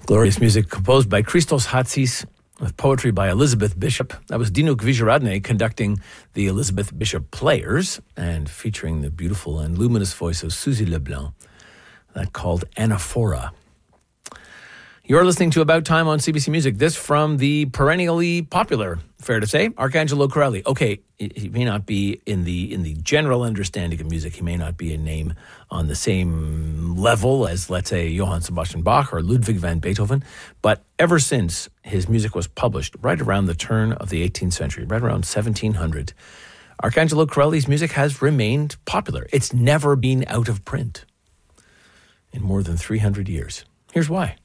Glorious music composed by Christos Hatsis with poetry by Elizabeth Bishop. That was Dino Gvijaradne conducting the Elizabeth Bishop Players and featuring the beautiful and luminous voice of Suzy Leblanc. That called Anaphora. You're listening to About Time on CBC Music. This from the perennially popular, fair to say, Arcangelo Corelli. Okay, he may not be in the general understanding of music. He may not be a name on the same level as, let's say, Johann Sebastian Bach or Ludwig van Beethoven. But ever since his music was published, right around the turn of the 18th century, right around 1700, Arcangelo Corelli's music has remained popular. It's never been out of print in more than 300 years. Here's why.